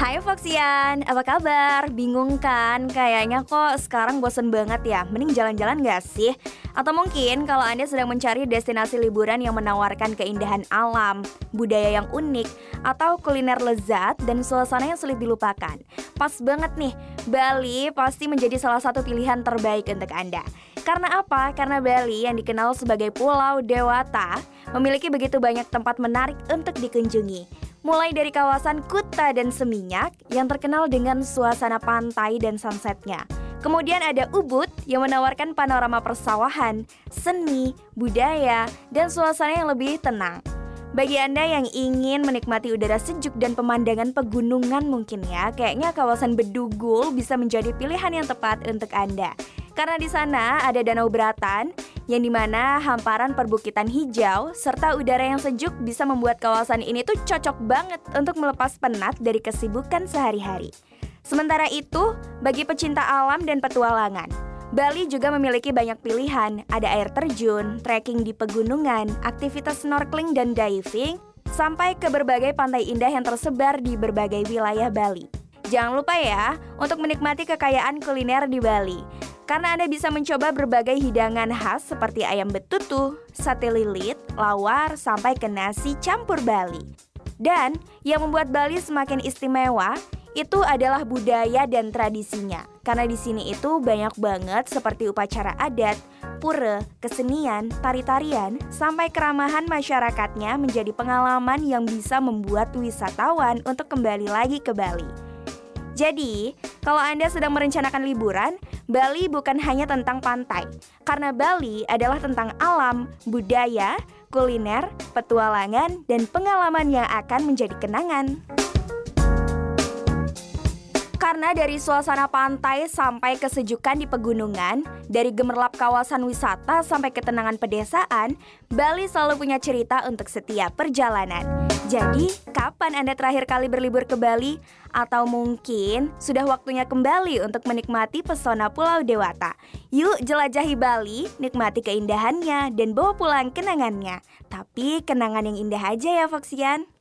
Hai Foxian, apa kabar? Bingung kan? Kayaknya kok sekarang bosen banget ya. Mending jalan-jalan gak sih? Atau mungkin kalau Anda sedang mencari destinasi liburan yang menawarkan keindahan alam, budaya yang unik, atau kuliner lezat dan suasana yang sulit dilupakan. Pas banget nih, Bali pasti menjadi salah satu pilihan terbaik untuk Anda. Karena apa? Karena Bali yang dikenal sebagai Pulau Dewata memiliki begitu banyak tempat menarik untuk dikunjungi. Mulai dari kawasan Kuta dan Seminyak yang terkenal dengan suasana pantai dan sunsetnya. Kemudian ada Ubud yang menawarkan panorama persawahan, seni, budaya, dan suasana yang lebih tenang. Bagi Anda yang ingin menikmati udara sejuk dan pemandangan pegunungan mungkin ya, kayaknya kawasan Bedugul bisa menjadi pilihan yang tepat untuk Anda. Karena di sana ada Danau Beratan, yang dimana hamparan perbukitan hijau serta udara yang sejuk bisa membuat kawasan ini tuh cocok banget untuk melepas penat dari kesibukan sehari-hari. Sementara itu, bagi pecinta alam dan petualangan, Bali juga memiliki banyak pilihan. Ada air terjun, trekking di pegunungan, aktivitas snorkeling dan diving, sampai ke berbagai pantai indah yang tersebar di berbagai wilayah Bali. Jangan lupa ya, untuk menikmati kekayaan kuliner di Bali. Karena Anda bisa mencoba berbagai hidangan khas seperti ayam betutu, sate lilit, lawar, sampai ke nasi campur Bali. Dan yang membuat Bali semakin istimewa, itu adalah budaya dan tradisinya. Karena di sini itu banyak banget seperti upacara adat, pura, kesenian, tari-tarian, sampai keramahan masyarakatnya menjadi pengalaman yang bisa membuat wisatawan untuk kembali lagi ke Bali. Jadi, kalau Anda sedang merencanakan liburan, Bali bukan hanya tentang pantai. Karena Bali adalah tentang alam, budaya, kuliner, petualangan, dan pengalaman yang akan menjadi kenangan. Karena dari suasana pantai sampai kesejukan di pegunungan, dari gemerlap kawasan wisata sampai ketenangan pedesaan, Bali selalu punya cerita untuk setiap perjalanan. Jadi, kapan Anda terakhir kali berlibur ke Bali? Atau mungkin sudah waktunya kembali untuk menikmati pesona Pulau Dewata? Yuk jelajahi Bali, nikmati keindahannya, dan bawa pulang kenangannya. Tapi kenangan yang indah aja ya Foxian.